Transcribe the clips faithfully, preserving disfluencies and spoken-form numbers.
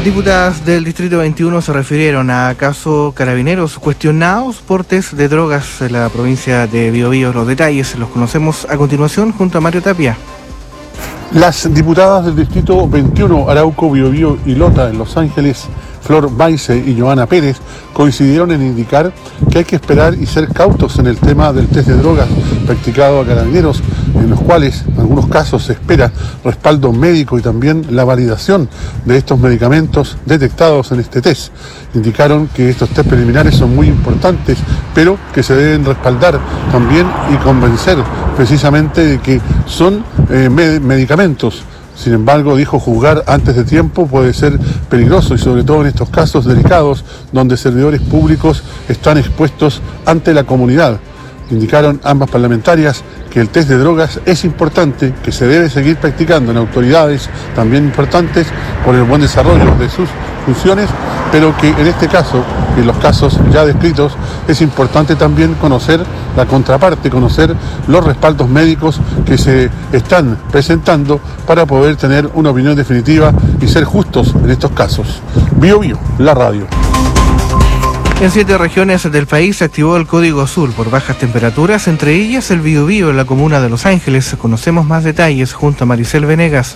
Diputadas del Distrito veintiuno se refirieron a acaso carabineros cuestionados por test de drogas en la provincia de Biobío. Los detalles los conocemos a continuación junto a Mario Tapia. Las diputadas del Distrito veintiuno, Arauco, Biobío y Lota, en Los Ángeles, Flor Baise y Joana Pérez, coincidieron en indicar que hay que esperar y ser cautos en el tema del test de drogas practicado a carabineros, en los cuales en algunos casos se espera respaldo médico y también la validación de estos medicamentos detectados en este test. Indicaron que estos test preliminares son muy importantes, pero que se deben respaldar también y convencer precisamente de que son eh, med- medicamentos. Sin embargo, dijo, juzgar antes de tiempo puede ser peligroso y sobre todo en estos casos delicados donde servidores públicos están expuestos ante la comunidad. Indicaron ambas parlamentarias que el test de drogas es importante, que se debe seguir practicando en autoridades también importantes por el buen desarrollo de sus funciones, pero que en este caso, en los casos ya descritos, es importante también conocer la contraparte, conocer los respaldos médicos que se están presentando para poder tener una opinión definitiva y ser justos en estos casos. Bio Bio, la radio. En siete regiones del país se activó el Código Azul por bajas temperaturas, entre ellas el Biobío en la comuna de Los Ángeles. Conocemos más detalles junto a Maricel Venegas.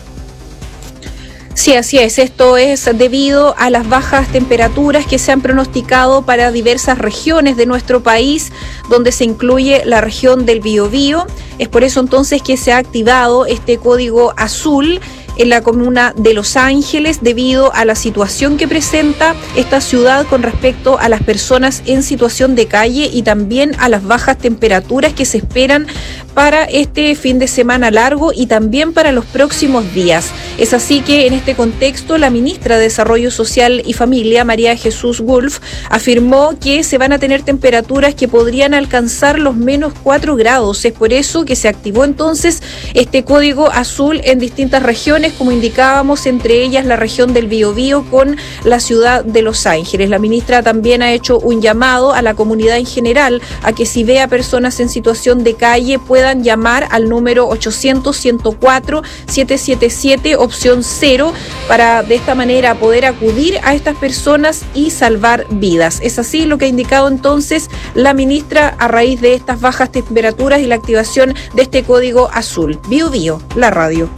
Sí, así es. Esto es debido a las bajas temperaturas que se han pronosticado para diversas regiones de nuestro país, donde se incluye la región del Biobío. Es por eso entonces que se ha activado este Código Azul en la comuna de Los Ángeles debido a la situación que presenta esta ciudad con respecto a las personas en situación de calle y también a las bajas temperaturas que se esperan para este fin de semana largo y también para los próximos días. Es así que en este contexto la ministra de Desarrollo Social y Familia, María Jesús Wolf, afirmó que se van a tener temperaturas que podrían alcanzar los menos cuatro grados. Es por eso que se activó entonces este Código Azul en distintas regiones, como indicábamos, entre ellas la región del Biobío con la ciudad de Los Ángeles. La ministra también ha hecho un llamado a la comunidad en general a que si ve a personas en situación de calle puedan llamar al número ochocientos, ciento cuatro, setecientos setenta y siete, opción cero, para de esta manera poder acudir a estas personas y salvar vidas. Es así lo que ha indicado entonces la ministra a raíz de estas bajas temperaturas y la activación de este Código Azul. Biobío, la radio.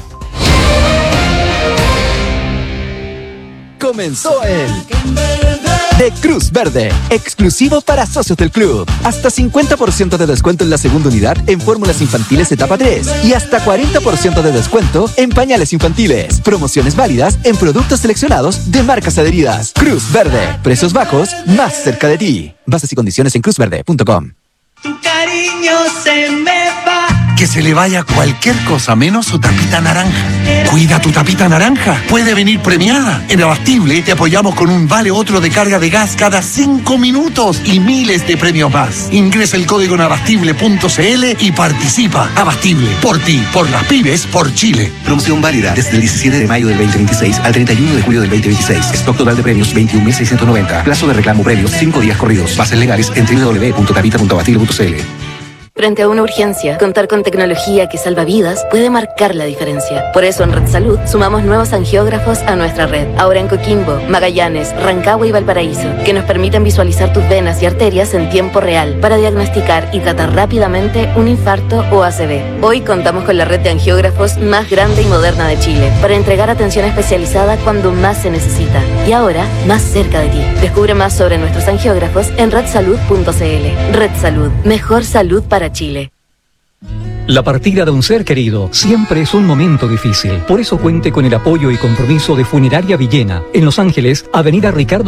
Comenzó el de Cruz Verde, exclusivo para socios del club. Hasta cincuenta por ciento de descuento en la segunda unidad en fórmulas infantiles etapa tres y hasta cuarenta por ciento de descuento en pañales infantiles. Promociones válidas en productos seleccionados de marcas adheridas. Cruz Verde, precios bajos más cerca de ti. Bases y condiciones en cruz verde punto com. Tu cariño se me va. Que se le vaya cualquier cosa menos su tapita naranja. Cuida tu tapita naranja. Puede venir premiada. En Abastible te apoyamos con un vale otro de carga de gas cada cinco minutos y miles de premios más. Ingresa el código en abastible punto c l y participa. Abastible, por ti, por las pymes, por Chile. Promoción válida desde el diecisiete de mayo del veinte veintiséis al treinta y uno de julio del veinte veintiséis. Stock total de premios veintiún mil seiscientos noventa. Plazo de reclamo premios cinco días corridos. Bases legales en doble u doble u doble u punto tapita punto abastible punto c l. Frente a una urgencia, contar con tecnología que salva vidas puede marcar la diferencia. Por eso en Red Salud sumamos nuevos angiógrafos a nuestra red. Ahora en Coquimbo, Magallanes, Rancagua y Valparaíso, que nos permiten visualizar tus venas y arterias en tiempo real para diagnosticar y tratar rápidamente un infarto o A C V. Hoy contamos con la red de angiógrafos más grande y moderna de Chile para entregar atención especializada cuando más se necesita. Y ahora, más cerca de ti. Descubre más sobre nuestros angiógrafos en red salud punto c l. Red Salud, mejor salud para Chile. La partida de un ser querido siempre es un momento difícil. Por eso cuente con el apoyo y compromiso de Funeraria Villena, en Los Ángeles, Avenida Ricardo